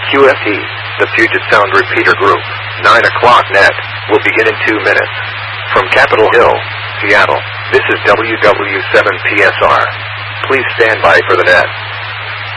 QFE, the Puget Sound Repeater Group, 9 o'clock net, will begin in 2 minutes. From Capitol Hill, Seattle, this is WW7PSR. Please stand by for the net.